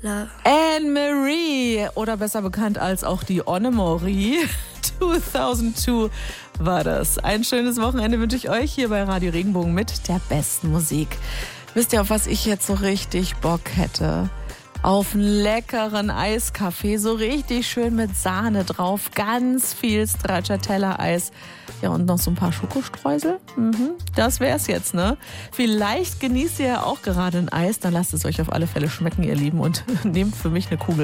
Love. Anne-Marie, oder besser bekannt als auch die Anne-Marie. 2002 war das. Ein schönes Wochenende wünsche ich euch hier bei Radio Regenbogen mit der besten Musik. Wisst ihr, auf was ich jetzt so richtig Bock hätte? Auf einen leckeren Eiskaffee, so richtig schön mit Sahne drauf, ganz viel Stracciatella-Eis. Ja, und noch so ein paar Schokostreusel. Das wär's jetzt, ne? Vielleicht genießt ihr ja auch gerade ein Eis, dann lasst es euch auf alle Fälle schmecken, ihr Lieben, und nehmt für mich eine Kugel